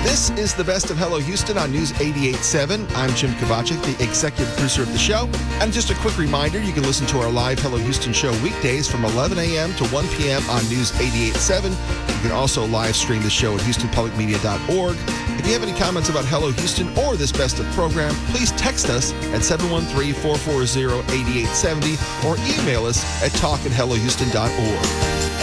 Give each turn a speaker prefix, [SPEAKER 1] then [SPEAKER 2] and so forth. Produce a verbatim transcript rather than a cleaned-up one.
[SPEAKER 1] This is the best of Hello Houston on News eighty-eight point seven. I'm Jim Kovacic, the executive producer of the show. And just a quick reminder, you can listen to our live Hello Houston show weekdays from eleven a.m. to one p.m. on News eighty-eight point seven. You can also live stream the show at houston public media dot org. If you have any comments about Hello Houston or this best of program, please text us at seven one three, four four zero, eight eight seven zero or email us at talk at hello houston dot org.